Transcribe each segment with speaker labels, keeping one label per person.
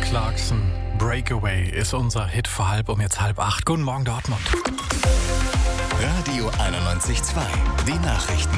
Speaker 1: Clarkson, Breakaway ist unser Hit für jetzt 7:30. Guten Morgen, Dortmund.
Speaker 2: Radio 91.2, die Nachrichten.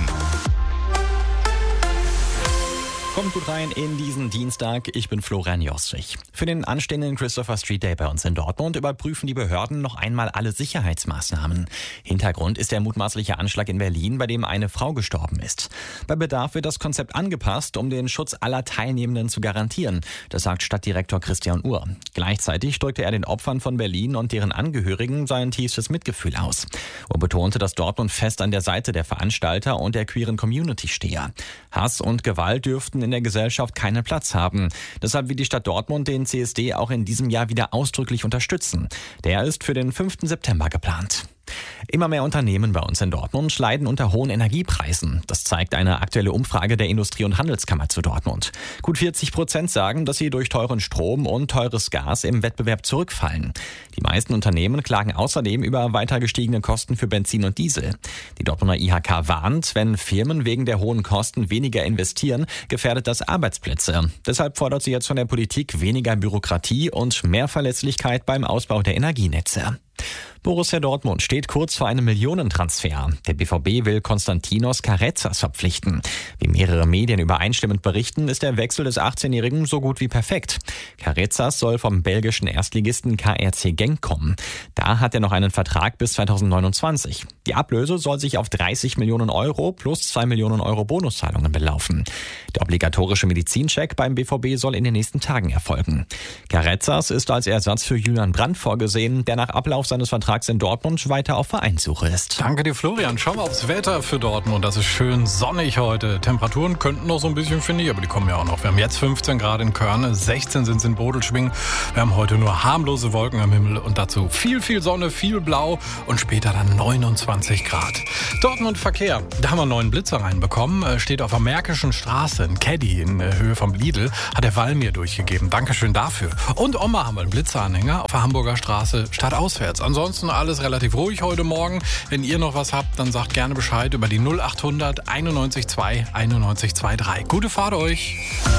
Speaker 3: Kommt gut rein in diesen Dienstag. Ich bin Florian Jostrich. Für den anstehenden Christopher Street Day bei uns in Dortmund überprüfen die Behörden noch einmal alle Sicherheitsmaßnahmen. Hintergrund ist der mutmaßliche Anschlag in Berlin, bei dem eine Frau gestorben ist. Bei Bedarf wird das Konzept angepasst, um den Schutz aller Teilnehmenden zu garantieren. Das sagt Stadtdirektor Christian Uhr. Gleichzeitig drückte er den Opfern von Berlin und deren Angehörigen sein tiefstes Mitgefühl aus. Uhr betonte, dass Dortmund fest an der Seite der Veranstalter und der queeren Community stehe. Hass und Gewalt dürften in der Gesellschaft keinen Platz haben. Deshalb will die Stadt Dortmund den CSD auch in diesem Jahr wieder ausdrücklich unterstützen. Der ist für den 5. September geplant. Immer mehr Unternehmen bei uns in Dortmund leiden unter hohen Energiepreisen. Das zeigt eine aktuelle Umfrage der Industrie- und Handelskammer zu Dortmund. Gut 40% sagen, dass sie durch teuren Strom und teures Gas im Wettbewerb zurückfallen. Die meisten Unternehmen klagen außerdem über weiter gestiegene Kosten für Benzin und Diesel. Die Dortmunder IHK warnt, wenn Firmen wegen der hohen Kosten weniger investieren, gefährdet das Arbeitsplätze. Deshalb fordert sie jetzt von der Politik weniger Bürokratie und mehr Verlässlichkeit beim Ausbau der Energienetze. Borussia Dortmund steht kurz vor einem Millionentransfer. Der BVB will Konstantinos Carezas verpflichten. Wie mehrere Medien übereinstimmend berichten, ist der Wechsel des 18-Jährigen so gut wie perfekt. Carezas soll vom belgischen Erstligisten KRC Genk kommen. Da hat er noch einen Vertrag bis 2029. Die Ablöse soll sich auf 30 Millionen Euro plus 2 Millionen Euro Bonuszahlungen belaufen. Der obligatorische Medizincheck beim BVB soll in den nächsten Tagen erfolgen. Carezas ist als Ersatz für Julian Brandt vorgesehen, der nach Ablauf seines Vertrags in Dortmund weiter auf Vereinssuche ist.
Speaker 1: Danke dir, Florian. Schauen wir aufs Wetter für Dortmund. Das ist schön sonnig heute. Temperaturen könnten noch so ein bisschen, finde ich, aber die kommen ja auch noch. Wir haben jetzt 15 Grad in Körne, 16 sind es in Bodelschwingen. Wir haben heute nur harmlose Wolken am Himmel und dazu viel Sonne, viel Blau und später dann 29 Grad. Dortmund Verkehr. Da haben wir einen neuen Blitzer reinbekommen. Steht auf der Märkischen Straße, ein Caddy in Höhe vom Lidl, hat der Wall mir durchgegeben. Dankeschön dafür. Und Oma haben wir einen Blitzeranhänger auf der Hamburger Straße stadtauswärts. Ansonsten alles relativ ruhig heute Morgen. Wenn ihr noch was habt, dann sagt gerne Bescheid über die 0800 91 2 91 23. Gute Fahrt euch!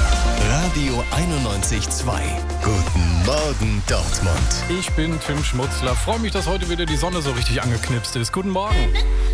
Speaker 2: Radio 91.2. Guten Morgen, Dortmund.
Speaker 1: Ich bin Tim Schmutzler. Freue mich, dass heute wieder die Sonne so richtig angeknipst ist. Guten Morgen!